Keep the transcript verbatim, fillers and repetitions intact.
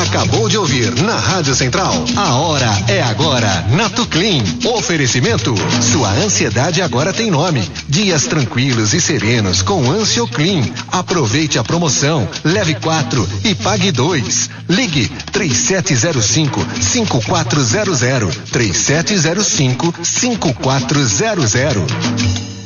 acabou de ouvir na Rádio Central. A hora é agora na Tuclin. Oferecimento. Sua ansiedade agora tem nome. Dias tranquilos e serenos com Ansioclin. Aproveite a promoção. Leve quatro e pague dois. Ligue três sete zero cinco, cinco quatro zero zero. três sete zero cinco, cinco quatro zero zero.